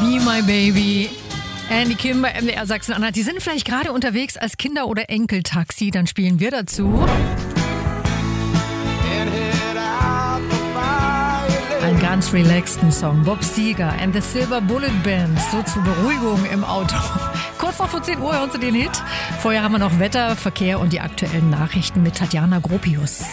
Be My Baby. Andy Kim bei MDR Sachsen-Anhalt. Die sind vielleicht gerade unterwegs als Kinder- oder Enkeltaxi. Dann spielen wir dazu einen ganz relaxten Song. Bob Seger and the Silver Bullet Band. So zur Beruhigung im Auto. Kurz vor 14 Uhr hören Sie den Hit. Vorher haben wir noch Wetter, Verkehr und die aktuellen Nachrichten mit Tatjana Gropius.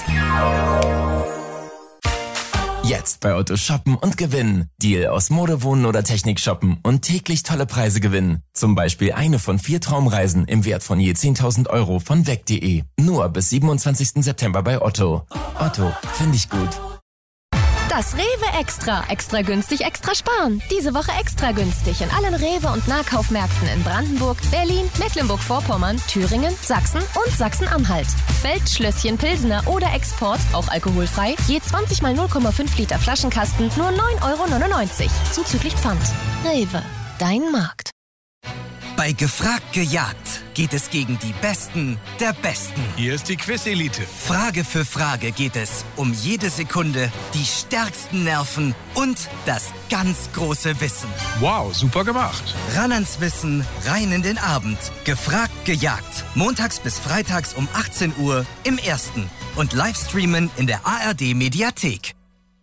Jetzt bei Otto shoppen und gewinnen. Deal aus Mode, Wohnen oder Technik shoppen und täglich tolle Preise gewinnen. Zum Beispiel eine von 4 Traumreisen im Wert von je 10.000 € von weg.de. Nur bis 27. September bei Otto. Otto, finde ich gut. Das Rewe Extra. Extra günstig, extra sparen. Diese Woche extra günstig in allen Rewe- und Nahkaufmärkten in Brandenburg, Berlin, Mecklenburg-Vorpommern, Thüringen, Sachsen und Sachsen-Anhalt. Feldschlösschen Pilsener oder Export, auch alkoholfrei, je 20 mal 0,5 Liter Flaschenkasten, nur 9,99 €. Zuzüglich Pfand. Rewe, dein Markt. Bei Gefragt gejagt geht es gegen die Besten der Besten. Hier ist die Quiz-Elite. Frage für Frage geht es um jede Sekunde, die stärksten Nerven und das ganz große Wissen. Wow, super gemacht. Ran ans Wissen, rein in den Abend. Gefragt gejagt. Montags bis freitags um 18 Uhr im Ersten. Und Livestreamen in der ARD-Mediathek.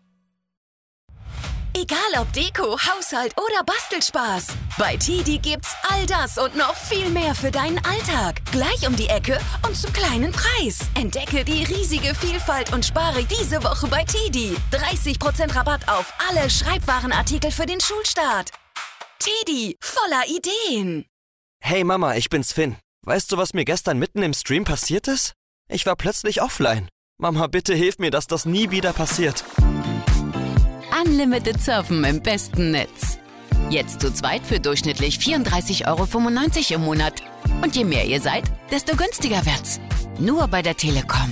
Egal ob Deko, Haushalt oder Bastelspaß. Bei TIDI gibt's all das und noch viel mehr für deinen Alltag. Gleich um die Ecke und zum kleinen Preis. Entdecke die riesige Vielfalt und spare diese Woche bei TIDI. 30% Rabatt auf alle Schreibwarenartikel für den Schulstart. TIDI, voller Ideen. Hey Mama, ich bin's Finn. Weißt du, was mir gestern mitten im Stream passiert ist? Ich war plötzlich offline. Mama, bitte hilf mir, dass das nie wieder passiert. Unlimited Surfen im besten Netz. Jetzt zu zweit für durchschnittlich 34,95 € im Monat. Und je mehr ihr seid, desto günstiger wird's. Nur bei der Telekom.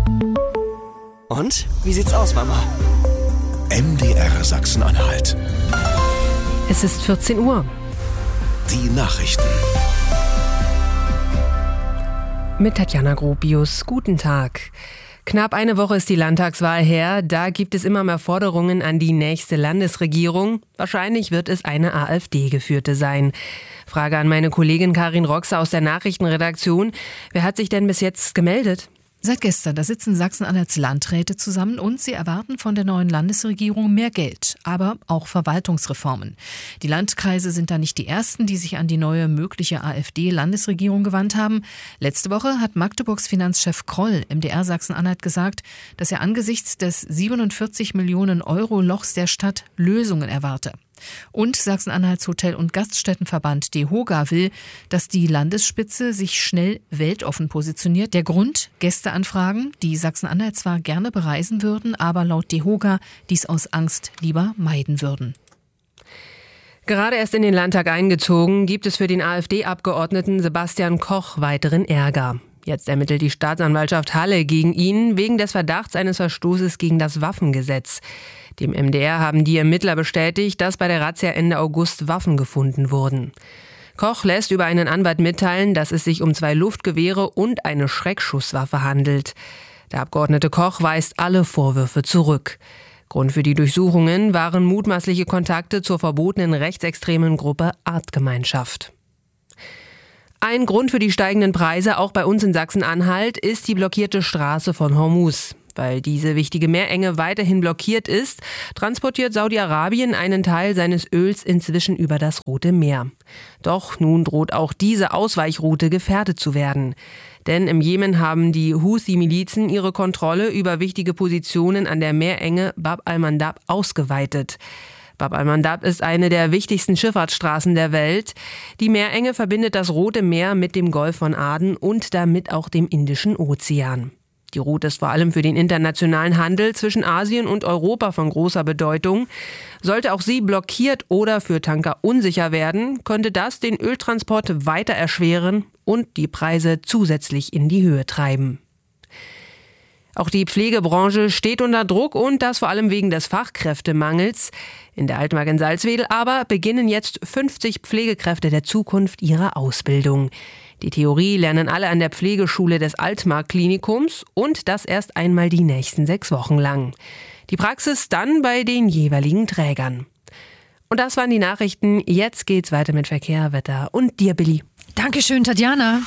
Und? Wie sieht's aus, Mama? MDR Sachsen-Anhalt. Es ist 14 Uhr. Die Nachrichten. Mit Tatjana Gropius. Guten Tag. Knapp eine Woche ist die Landtagswahl her. Da gibt es immer mehr Forderungen an die nächste Landesregierung. Wahrscheinlich wird es eine AfD-geführte sein. Frage an meine Kollegin Karin Roxe aus der Nachrichtenredaktion. Wer hat sich denn bis jetzt gemeldet? Seit gestern, da sitzen Sachsen-Anhalts Landräte zusammen und sie erwarten von der neuen Landesregierung mehr Geld, aber auch Verwaltungsreformen. Die Landkreise sind da nicht die ersten, die sich an die neue mögliche AfD-Landesregierung gewandt haben. Letzte Woche hat Magdeburgs Finanzchef Kroll MDR Sachsen-Anhalt gesagt, dass er angesichts des 47 Millionen € Lochs der Stadt Lösungen erwarte. Und Sachsen-Anhalts Hotel- und Gaststättenverband DEHOGA will, dass die Landesspitze sich schnell weltoffen positioniert. Der Grund: Gästeanfragen, die Sachsen-Anhalt zwar gerne bereisen würden, aber laut DEHOGA dies aus Angst lieber meiden würden. Gerade erst in den Landtag eingezogen, gibt es für den AfD-Abgeordneten Sebastian Koch weiteren Ärger. Jetzt ermittelt die Staatsanwaltschaft Halle gegen ihn wegen des Verdachts eines Verstoßes gegen das Waffengesetz. Dem MDR haben die Ermittler bestätigt, dass bei der Razzia Ende August Waffen gefunden wurden. Koch lässt über einen Anwalt mitteilen, dass es sich um 2 Luftgewehre und eine Schreckschusswaffe handelt. Der Abgeordnete Koch weist alle Vorwürfe zurück. Grund für die Durchsuchungen waren mutmaßliche Kontakte zur verbotenen rechtsextremen Gruppe Artgemeinschaft. Ein Grund für die steigenden Preise, auch bei uns in Sachsen-Anhalt, ist die blockierte Straße von Hormuz. Weil diese wichtige Meerenge weiterhin blockiert ist, transportiert Saudi-Arabien einen Teil seines Öls inzwischen über das Rote Meer. Doch nun droht auch diese Ausweichroute gefährdet zu werden. Denn im Jemen haben die Houthi-Milizen ihre Kontrolle über wichtige Positionen an der Meerenge Bab al-Mandab ausgeweitet. Bab al-Mandab ist eine der wichtigsten Schifffahrtsstraßen der Welt. Die Meerenge verbindet das Rote Meer mit dem Golf von Aden und damit auch dem Indischen Ozean. Die Route ist vor allem für den internationalen Handel zwischen Asien und Europa von großer Bedeutung. Sollte auch sie blockiert oder für Tanker unsicher werden, könnte das den Öltransport weiter erschweren und die Preise zusätzlich in die Höhe treiben. Auch die Pflegebranche steht unter Druck und das vor allem wegen des Fachkräftemangels. In der Altmark in Salzwedel aber beginnen jetzt 50 Pflegekräfte der Zukunft ihre Ausbildung. Die Theorie lernen alle an der Pflegeschule des Altmark-Klinikums und das erst einmal die nächsten 6 Wochen lang. Die Praxis dann bei den jeweiligen Trägern. Und das waren die Nachrichten. Jetzt geht's weiter mit Verkehr, Wetter und dir, Billy. Dankeschön, Tatjana.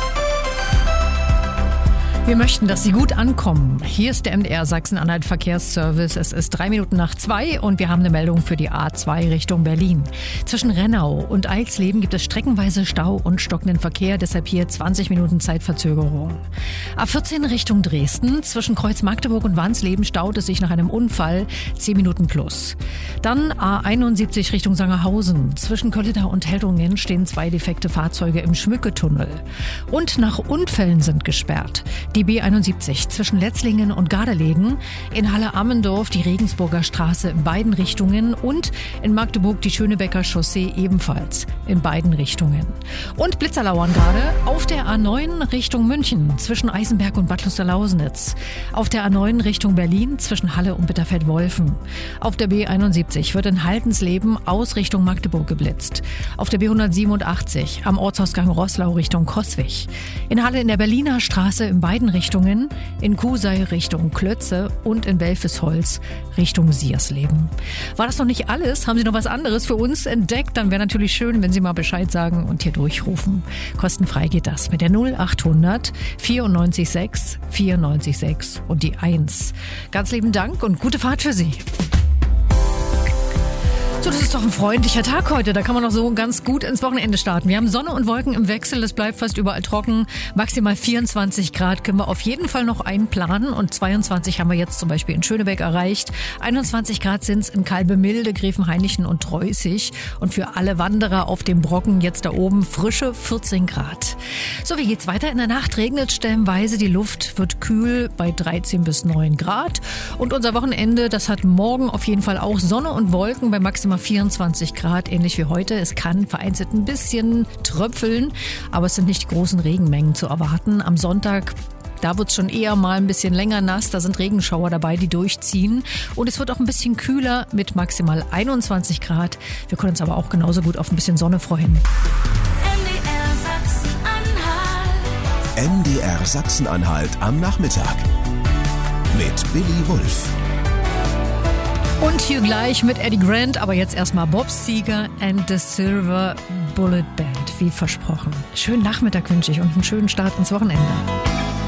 Wir möchten, dass Sie gut ankommen. Hier ist der MDR Sachsen-Anhalt Verkehrsservice. Es ist 2:03 und wir haben eine Meldung für die A2 Richtung Berlin. Zwischen Rennau und Eilsleben gibt es streckenweise Stau und stockenden Verkehr, deshalb hier 20 Minuten Zeitverzögerung. A14 Richtung Dresden. Zwischen Kreuz Magdeburg und Wansleben staut es sich nach einem Unfall 10 Minuten plus. Dann A71 Richtung Sangerhausen. Zwischen Kölledau und Heldringen stehen 2 defekte Fahrzeuge im Schmücketunnel. Und nach Unfällen sind gesperrt die B71 zwischen Letzlingen und Gardelegen, in Halle-Ammendorf die Regensburger Straße in beiden Richtungen und in Magdeburg die Schönebecker Chaussee ebenfalls in beiden Richtungen. Und Blitzer lauern gerade auf der A9 Richtung München zwischen Eisenberg und Bad Luster-Lausnitz. Auf der A9 Richtung Berlin zwischen Halle und Bitterfeld-Wolfen. Auf der B71 wird in Haltensleben aus Richtung Magdeburg geblitzt. Auf der B187 am Ortsausgang Roßlau Richtung Coswig. In Halle in der Berliner Straße in beiden Richtungen, in Kusei Richtung Klötze und in Belfesholz Richtung Siersleben. War das noch nicht alles? Haben Sie noch was anderes für uns entdeckt? Dann wäre natürlich schön, wenn Sie mal Bescheid sagen und hier durchrufen. Kostenfrei geht das mit der 0800 94 6 94 6 und die 1. Ganz lieben Dank und gute Fahrt für Sie. So, das ist doch ein freundlicher Tag heute. Da kann man noch so ganz gut ins Wochenende starten. Wir haben Sonne und Wolken im Wechsel. Es bleibt fast überall trocken. Maximal 24 Grad können wir auf jeden Fall noch einplanen. Und 22 haben wir jetzt zum Beispiel in Schönebeck erreicht. 21 Grad sind es in Kalbemilde, Gräfenhainichen und Treußig. Und für alle Wanderer auf dem Brocken jetzt da oben frische 14 Grad. So, wie geht's weiter? In der Nacht regnet stellenweise. Die Luft wird kühl bei 13 bis 9 Grad. Und unser Wochenende, das hat morgen auf jeden Fall auch Sonne und Wolken bei maximal 24 Grad, ähnlich wie heute. Es kann vereinzelt ein bisschen tröpfeln, aber es sind nicht die großen Regenmengen zu erwarten. Am Sonntag, da wird es schon eher mal ein bisschen länger nass. Da sind Regenschauer dabei, die durchziehen. Und es wird auch ein bisschen kühler mit maximal 21 Grad. Wir können uns aber auch genauso gut auf ein bisschen Sonne freuen. MDR Sachsen-Anhalt am Nachmittag mit Billy Wulff. Und hier gleich mit Eddie Grant, aber jetzt erstmal Bob Seger and the Silver Bullet Band, wie versprochen. Schönen Nachmittag wünsche ich und einen schönen Start ins Wochenende.